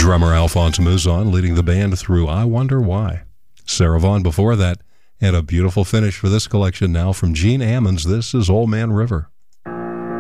Drummer Alphonse Mouzon leading the band through I Wonder Why. Sarah Vaughan before that, and a beautiful finish for this collection now from Gene Ammons. This is Old Man River.